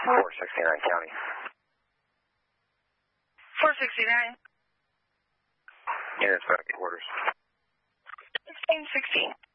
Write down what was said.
469 County. 469. Yeah, it's back to quarters. 1616.